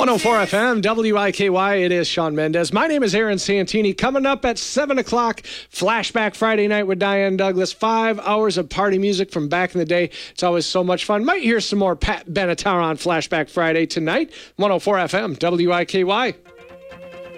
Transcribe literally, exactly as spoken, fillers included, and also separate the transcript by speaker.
Speaker 1: one oh four F M, W I K Y, it is Shawn Mendes. My name is Aaron Santini. Coming up at seven o'clock, Flashback Friday night with Diane Douglas. Five hours of party music from back in the day. It's always so much fun. Might hear some more Pat Benatar on Flashback Friday tonight. one oh four F M, W I K Y.